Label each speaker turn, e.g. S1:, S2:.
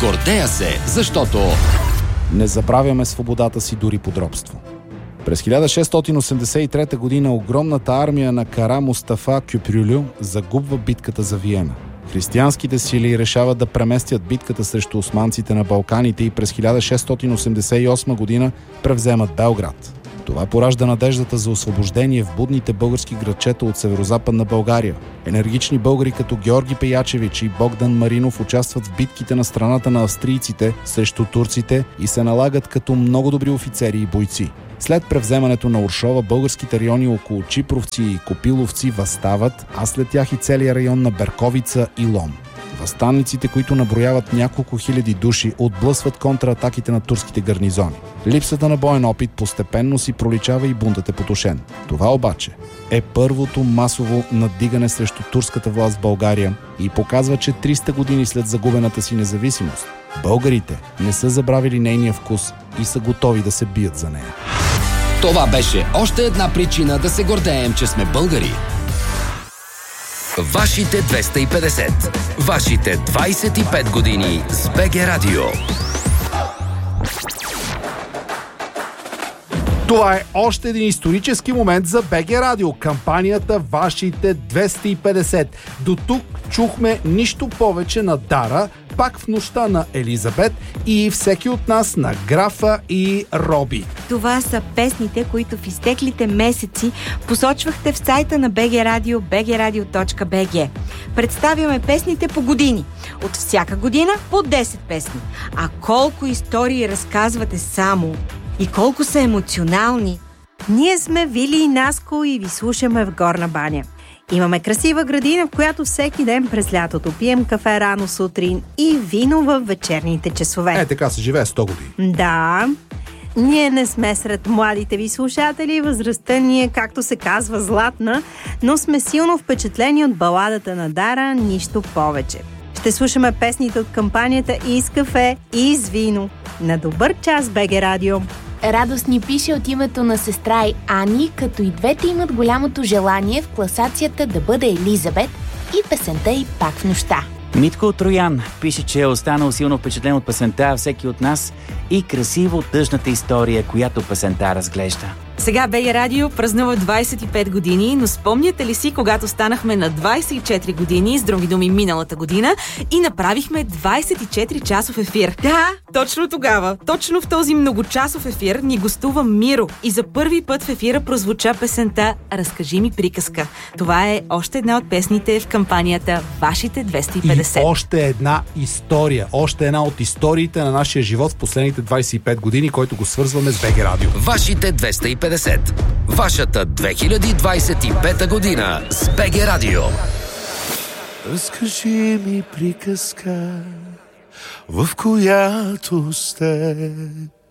S1: Гордея се, защото
S2: не забравяме свободата си дори под робство. През 1683 година огромната армия на Кара Мустафа Кюпрюлю загубва битката за Виена. Християнските сили решават да преместят битката срещу османците на Балканите и през 1688 година превземат Белград. Това поражда надеждата за освобождение в будните български градчета от северозападна България. Енергични българи като Георги Пеячевич и Богдан Маринов участват в битките на страната на австрийците срещу турците и се налагат като много добри офицери и бойци. След превземането на Уршова, българските райони около Чипровци и Копиловци въстават, а след тях и целият район на Берковица и Лом. Въстанниците, които наброяват няколко хиляди души, отблъсват контратаките на турските гарнизони. Липсата на боен опит постепенно си проличава и бунтът е потушен. Това обаче е първото масово надигане срещу турската власт в България и показва, че 300 години след загубената си независимост, българите не са забравили нейния вкус и са готови да се бият за нея.
S1: това беше още една причина да се гордеем, че сме българи. Вашите 250. Вашите 25 години с БГ Радио.
S2: Това е още един исторически момент за БГ Радио. Кампанията Вашите 250. До тук чухме нищо повече на Дара, Пак в нощта на Елизабет и Всеки от нас на Графа и Роби.
S3: Това са песните, които в изтеклите месеци посочвахте в сайта на БГ Радио, bgradio.bg. Представяме песните по години. От всяка година по 10 песни. А колко истории разказвате само и колко са емоционални.
S4: Ние сме Вили и Наско и ви слушаме в Горна баня. Имаме красива градина, в която всеки ден през лятото пием кафе рано сутрин и вино в вечерните часове.
S2: Така се живее 100 години.
S4: Да. Ние не сме сред младите ви слушатели, възрастта ни е, както се казва, златна, но сме силно впечатлени от баладата на Дара, нищо повече. Ще слушаме песните от кампанията и с кафе, и с вино. На добър час, БГ Радио!
S5: Радост ни пише от името на сестра и Ани, като и двете имат голямото желание в класацията да бъде Елизабет и песента й Пак в нощта.
S6: Митко от Троян пише, че е останал силно впечатлен от песента Всеки от нас и красиво тъжната история, която песента разглежда.
S7: Сега БГ Радио празнува 25 години, но спомняте ли си, когато станахме на 24 години, с други думи миналата година, и направихме 24-часов ефир? Да, точно тогава, точно в този многочасов ефир ни гостува Миро и за първи път в ефира прозвуча песента "Разкажи ми приказка". Това е още една от песните в кампанията Вашите 250.
S2: И още една история, още една от историите на нашия живот в последните 25 години, който го свързваме с БГ Радио.
S1: Вашите 250. Вашата 2025 година с БГ Радио.
S8: Разкажи ми приказка, в която сте